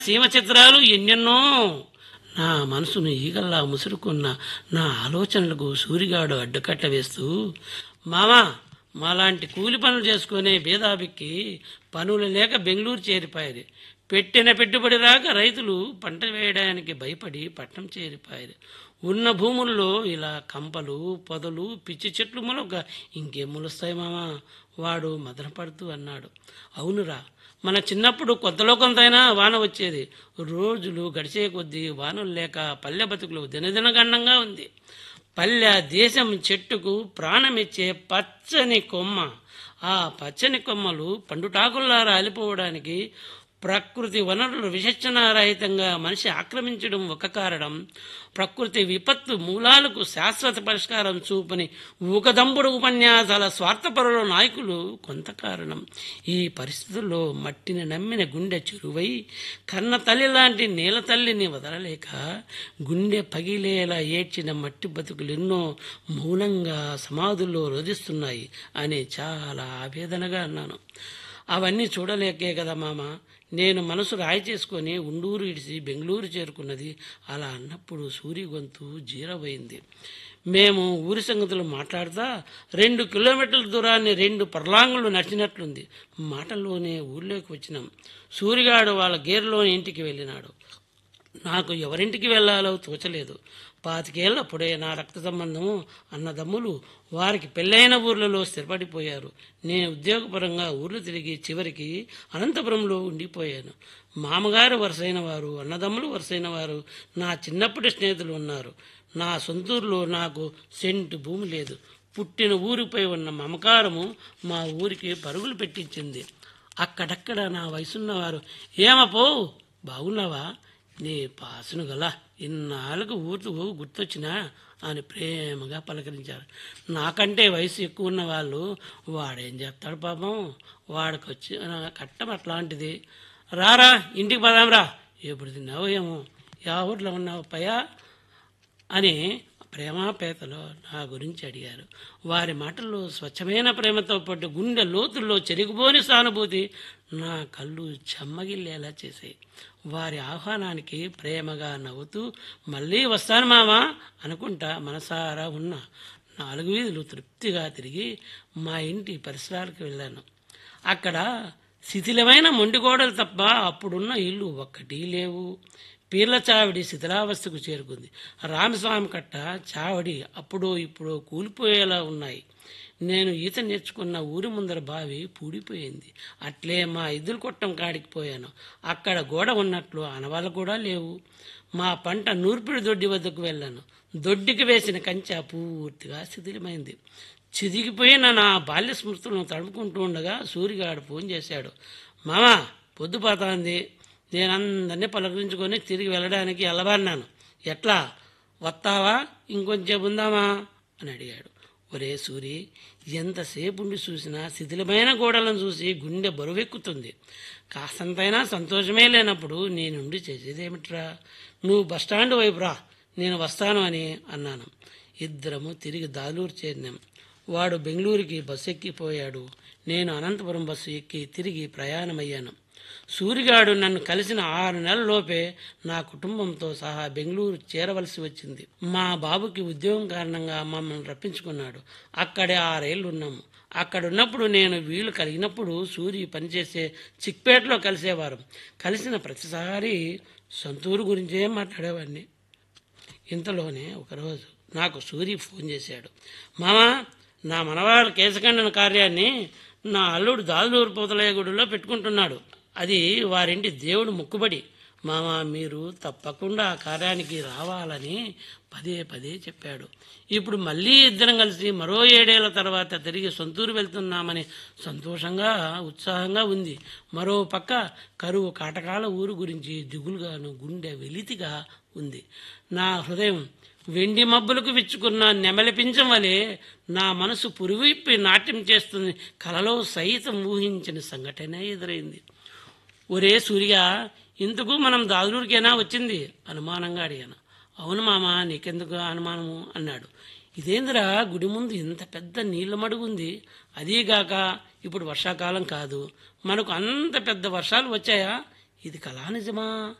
సీమ చిత్రాలు ఎన్నెన్నో. నా మనసును ఈగల్లా ముసురుకున్న నా ఆలోచనలకు సూరిగాడు అడ్డుకట్ట వేస్తూ, మామా, మాలాంటి కూలి పనులు చేసుకునే బేదాబిక్కి పనులు లేక బెంగళూరు చేరిపారు. పెట్టిన పెట్టుబడి రాక రైతులు పంట వేయడానికి భయపడి పట్నం చేరిపారు. ఉన్న భూముల్లో ఇలా కంపలు, పొదలు, పిచ్చి చెట్లు మొలక ఇంకేం మొలుస్తాయి మామా? వాడు మదనపడుతూ అన్నాడు. అవునురా, మన చిన్నప్పుడు కొత్తలో కొంతైనా వాన వచ్చేది. రోజులు గడిచే కొద్దీ వానలు లేక పల్లె బతుకులు దినదినగండంగా ఉంది. పల్లె దేశం చెట్టుకు ప్రాణమిచ్చే పచ్చని కొమ్మ. ఆ పచ్చని కొమ్మలు పండుటాకుల్లా రాలిపోవడానికి ప్రకృతి వనరులు విచక్షణారహితంగా మనిషి ఆక్రమించడం ఒక కారణం. ప్రకృతి విపత్తు మూలాలకు శాశ్వత పరిష్కారం చూపని ఊకదంపుడు ఉపన్యాసాల స్వార్థపరుల నాయకులు కొంత కారణం. ఈ పరిస్థితుల్లో మట్టిని నమ్మిన గుండె చెరువై కన్న తల్లి లాంటి నేల తల్లిని వదలలేక గుండె పగిలేలా ఏడ్చిన మట్టి బతుకులెన్నో మౌనంగా సమాధుల్లో రోధిస్తున్నాయి అని చాలా ఆవేదనగా అన్నాను. అవన్నీ చూడలేకే కదా మామ నేను మనసు రాయి చేసుకొని ఉండూరు ఇడిసి బెంగళూరు చేరుకున్నది. అలా అన్నప్పుడు సూరి గొంతు జీరబోయింది. మేము ఊరి సంగతులు మాట్లాడుతా 2 కిలోమీటర్ల దూరాన్ని 2 పర్లాంగులు నడిచినట్లుంది. మాటల్లోనే ఊళ్ళోకి వచ్చినాం. సూరిగాడు వాళ్ళ గేర్లోని ఇంటికి వెళ్ళినాడు. నాకు ఎవరింటికి వెళ్ళాలో తోచలేదు. 25 ఏళ్ళప్పుడే నా రక్త సంబంధము అన్నదమ్ములు వారికి పెళ్ళైన ఊర్లలో స్థిరపడిపోయారు. నేను ఉద్యోగపరంగా ఊర్లు తిరిగి చివరికి అనంతపురంలో ఉండిపోయాను. మామగారు వరుసైన వారు, అన్నదమ్ములు వరుసైన వారు, నా చిన్నప్పటి స్నేహితులు ఉన్నారు. నా సొంతూరులో నాకు సెంటు భూమి లేదు. పుట్టిన ఊరిపై ఉన్న మమకారము మా ఊరికి పరుగులు పెట్టించింది. అక్కడక్కడ నా వయసున్నవారు, ఏమపో బాగున్నావా, నీ పాసును గల ఇన్నాళ్ళకు ఊరు గుర్తొచ్చినా అని ప్రేమగా పలకరించారు. నాకంటే వయసు ఎక్కువ ఉన్న వాళ్ళు, వాడేం చెప్తాడు పాపం, వాడికి వచ్చి కట్టం అట్లాంటిది, రారా ఇంటికి పదాంరా, ఎప్పుడు తిన్నావో ఏమో, యా ఊర్లో ఉన్నావు పయ్యా అని ప్రేమాపేతలో నా గురించి అడిగారు. వారి మాటల్లో స్వచ్ఛమైన ప్రేమతో పాటు గుండె లోతుల్లో చెరిగిపోని సానుభూతి నా కళ్ళు చెమ్మగిల్లేలా చేశాయి. వారి ఆహ్వానానికి ప్రేమగా నవ్వుతూ మళ్ళీ వస్తాను మామా అనుకుంటా మనసారా ఉన్న 4 వీధులు తృప్తిగా తిరిగి మా ఇంటి పరిసరాలకు వెళ్ళాను. అక్కడ శిథిలమైన మొండిగోడలు తప్ప అప్పుడున్న ఇల్లు ఒక్కటి లేవు. పీర్ల చావిడి శిథిలావస్థకు చేరుకుంది. రామస్వామి కట్ట చావడి అప్పుడో ఇప్పుడో కూలిపోయేలా ఉన్నాయి. నేను ఈత నేర్చుకున్న ఊరి ముందర బావి పూడిపోయింది. అట్లే మా ఇద్దులు కొట్టం కాడికి పోయాను. అక్కడ గోడ ఉన్నట్లు ఆనవాళ్ళు కూడా లేవు. మా పంట నూర్పిడి దొడ్డి వద్దకు వెళ్ళాను. దొడ్డికి వేసిన కంచె పూర్తిగా శిథిలమైంది. చిదిగిపోయిన నా బాల్య స్మృతులను తడుపుకుంటూ ఉండగా సూరిగాడు ఫోన్ చేశాడు. మామా, పొద్దుపోతాంది, నేనందరినీ పలకరించుకొని తిరిగి వెళ్ళడానికి ఎల్లబడినాను. ఎట్లా వస్తావా, ఇంకొంచెం ఉందామా అని అడిగాడు. ఒరే సూరి, ఎంతసేపు ఉండి చూసినా శిథిలమైన గోడలను చూసి గుండె బరువెక్కుతుంది. కాసంతైనా సంతోషమే లేనప్పుడు నేనుండి చేసేదేమిట్రా, నువ్వు బస్టాండ్ వైపు రా, నేను వస్తాను అని అన్నాను. ఇద్దరము తిరిగి దాలూరు చేరినాం. వాడు బెంగళూరుకి బస్సు ఎక్కిపోయాడు. నేను అనంతపురం బస్సు ఎక్కి తిరిగి ప్రయాణమయ్యాను. సూరిగాడు నన్ను కలిసిన 6 నెలల్లోపే నా కుటుంబంతో సహా బెంగళూరు చేరవలసి వచ్చింది. మా బాబుకి ఉద్యోగం కారణంగా మమ్మల్ని రప్పించుకున్నాడు. అక్కడే 6 ఏళ్ళు ఉన్నాము. అక్కడున్నప్పుడు నేను వీలు కలిగినప్పుడు సూరి పనిచేసే చిక్పేటలో కలిసేవారు. కలిసిన ప్రతిసారి సొంతూరు గురించే మాట్లాడేవాడిని. ఇంతలోనే ఒకరోజు నాకు సూరి ఫోన్ చేశాడు. మామా, నా మనవాళ్ళ కేశఖండన కార్యాన్ని నా అల్లుడు దాదులూరు పోతలయ్య గుడిలో పెట్టుకుంటున్నాడు. అది వారింటి దేవుడు మొక్కుబడి. మామ, మీరు తప్పకుండా ఆ కార్యానికి రావాలని పదే పదే చెప్పాడు. ఇప్పుడు మళ్ళీ ఇద్దరం కలిసి మరో 7 ఏళ్ల తర్వాత తిరిగి సొంతూరు వెళ్తున్నామని సంతోషంగా ఉత్సాహంగా ఉంది. మరో పక్క కరువు కాటకాల ఊరు గురించి దిగులుగాను గుండె వెలితిగా ఉంది. నా హృదయం వెండి మబ్బులకు విచ్చుకున్న నెమలి పించం వలె నా మనసు పురివిప్పి నాట్యం చేస్తుంది. కలలో సైతం ఊహించిన సంఘటన ఎదురైంది. ఒరే సూర్య, ఇందుకు మనం దాదులూరికైనా వచ్చింది అనుమానంగా అడిగాను. అవును మామ, నీకెందుకు అనుమానము అన్నాడు. ఇదేందిరా, గుడి ముందు ఇంత పెద్ద నీళ్ల మడుగుంది, అదీగాక ఇప్పుడు వర్షాకాలం కాదు, మనకు అంత పెద్ద వర్షాలు వచ్చాయా, ఇది కళా నిజమా